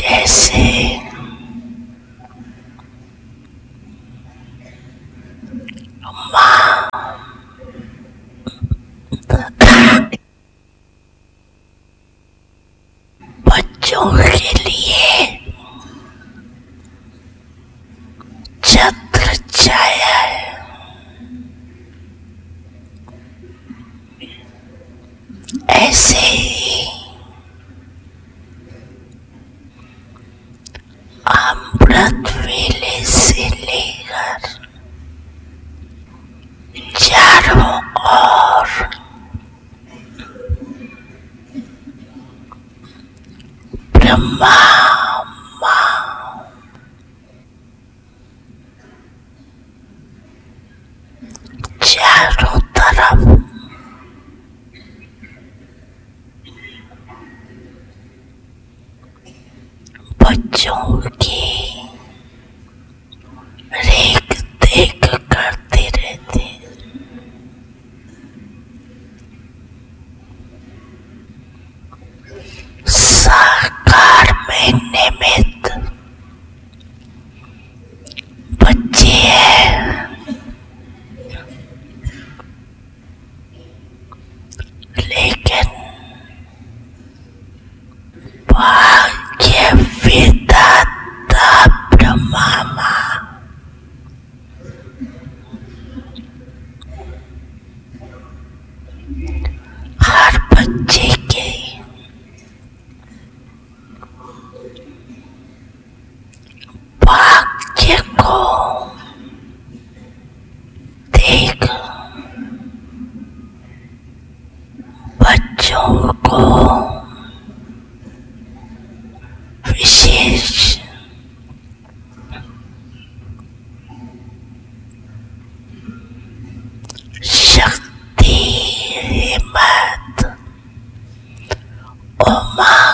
जैसे माँ बच्चों के लिए छत्र छाया है, ऐसे ही अमृत वेले से लेकर चारों ओर ब्रह्मा माँ चारों तरफ बच्चों की रेख देख करते रहते, साकार में निमित्त बच्चे हैं, लेकिन भाग्य विधाता ब्रह्मा माँ हर बच्चे के भाग्य को देख बच्चों को विशेष शक्ति, हिम्मत, उमंग